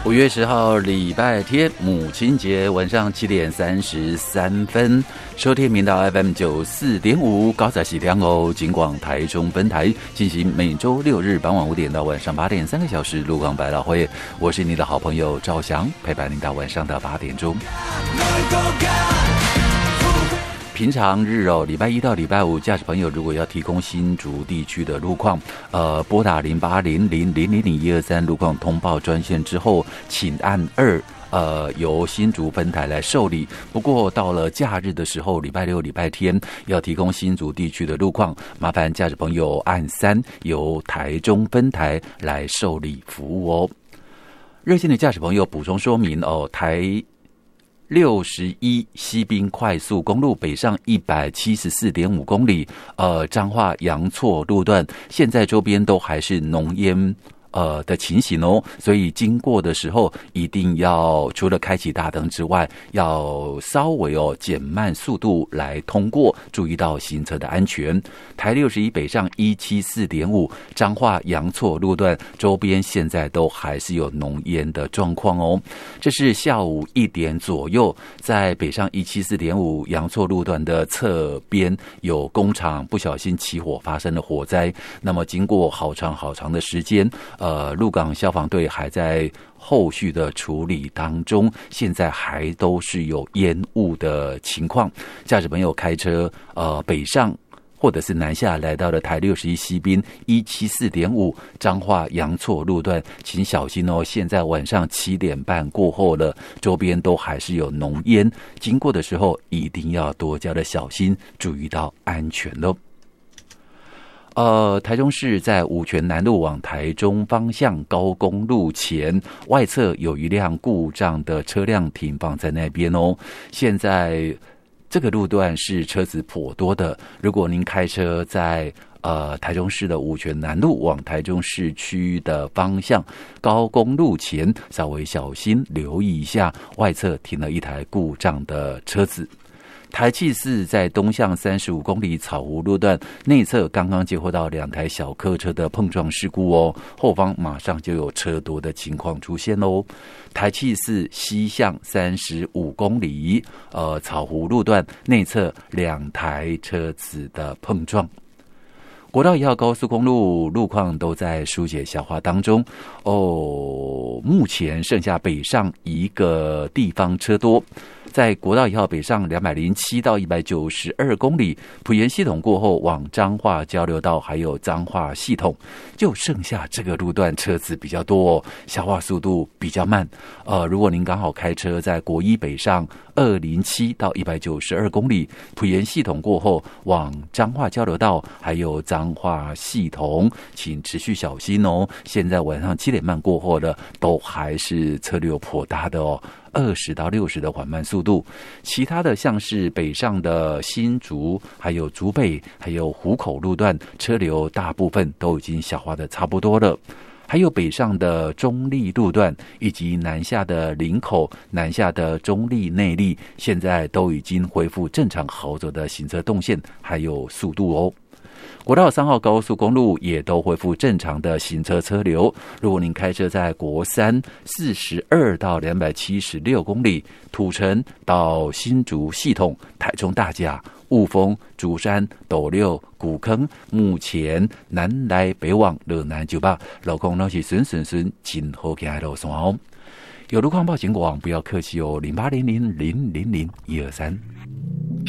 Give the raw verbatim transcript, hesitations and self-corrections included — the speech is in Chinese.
五月十号礼拜天，母亲节晚上七点三十三分，收听频道 F M 九四点五高载喜良哦，警广台中分台进行每周六日傍晚五点到晚上八点三个小时路况百老汇，我是你的好朋友赵翔，陪伴您到晚上的八点钟。平常日哦，礼拜一到礼拜五，驾驶朋友如果要提供新竹地区的路况，呃，拨打零八零零零零零一二三路况通报专线之后，请按二。呃，由新竹分台来受理。不过到了假日的时候，礼拜六、礼拜天要提供新竹地区的路况，麻烦驾驶朋友按三，由台中分台来受理服务哦。热心的驾驶朋友补充说明哦，台六十一西滨快速公路北上一百七十四点五公里，呃，彰化阳错路段，现在周边都还是浓烟。呃的情形哦，所以经过的时候一定要除了开启大灯之外，要稍微哦减慢速度来通过，注意到行车的安全。台六十一北上一七四点五，彰化阳错路段周边现在都还是有浓烟的状况哦。这是下午一点左右，在北上一七四点五阳错路段的侧边有工厂不小心起火发生了火灾，那么经过好长好长的时间。呃，鹿港消防队还在后续的处理当中，现在还都是有烟雾的情况。驾驶朋友开车呃北上或者是南下来到了台六十一西滨一七四点五彰化阳错路段，请小心哦！现在晚上七点半过后了，周边都还是有浓烟，经过的时候一定要多加的小心，注意到安全喽。呃，台中市在五权南路往台中方向高公路前外侧有一辆故障的车辆停放在那边哦。现在这个路段是车子颇多的，如果您开车在呃台中市的五权南路往台中市区的方向高公路前，稍微小心留意一下，外侧停了一台故障的车子。台七四在东向三十五公里草湖路段内侧刚刚接获到两台小客车的碰撞事故哦，后方马上就有车多的情况出现哦。台七四西向三十五公里，呃，草湖路段内侧两台车子的碰撞。国道一号高速公路路况都在疏解消化当中哦，目前剩下北上一个地方车多。在国道一号北上两百零七到一百九十二公里，埔盐系统过后往彰化交流道还有彰化系统，就剩下这个路段车子比较多、哦，消化速度比较慢。呃，如果您刚好开车在国一北上二零七到一百九十二公里，埔盐系统过后往彰化交流道还有彰化系统，请持续小心哦。现在晚上七点半过后的都还是车流颇大的哦。二十到六十的缓慢速度，其他的像是北上的新竹，还有竹北，还有湖口路段，车流大部分都已经消化的差不多了。还有北上的中立路段，以及南下的林口、南下的中立内坜，现在都已经恢复正常好走的行车动线，还有速度哦。国道三号高速公路也都恢复正常的行车车流。如果您开车在国三四十二到两百七十六公里，土城到新竹系统、台中大甲、雾峰、竹山、斗六、古坑，目前南来北往热南九八，路况都是顺顺顺，真好行的路线哦。有路况报警广，不要客气哦，零八零零零零零一二三。